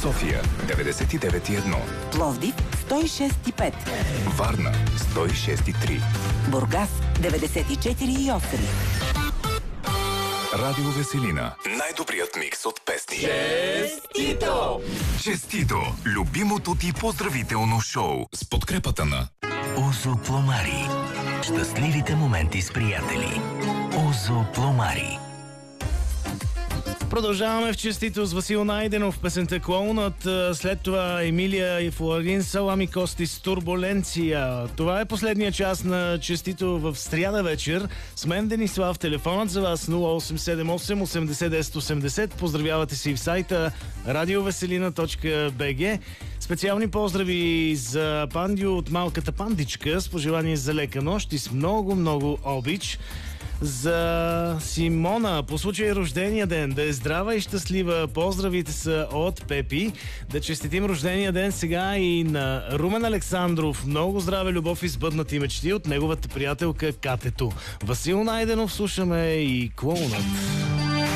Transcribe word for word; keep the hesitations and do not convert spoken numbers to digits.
София деветдесет и девет и едно, Пловдив сто и шест и пет, Варна сто и шест и три, Бургас деветдесет и четири и осем. Радио Веселина. Най-добрият микс от песни. Честито! Честито! Любимото ти поздравително шоу с подкрепата на Озо Пломари. Щастливите моменти с приятели. Озо Пломари. Продължаваме в Честито с Васил Найденов, песента Клоунът. След това Емилия и Флорин, Салами Кости с Турбуленция. Това е последния час на Честито в сряда вечер. С мен Денислав, телефонът за вас нула осем седем осем осемдесет десет осемдесет. Поздравявате си в сайта радиовеселина точка би джи. Специални поздрави за Пандио от малката пандичка с пожелание за лека нощ и с много, много обич. За Симона, по случай рождения ден, да е здрава и щастлива. Поздравите са от Пепи. Да честитим рождения ден сега и на Румен Александров. Много здраве, любов и сбъднати мечти от неговата приятелка Катето. Васил Найденов, слушаме и Клоунът.